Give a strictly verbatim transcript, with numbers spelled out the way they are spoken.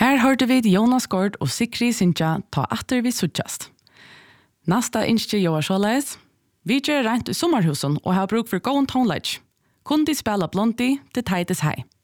Her hørte vi Jonas Gård og Sikri Sintja ta atter vi suttjast. Nasta innskje Joar Sjåleis. Vi gjør rent i sommerhusen og har bruk for gåen tonelage. Kun de spela Blondie til Titus High.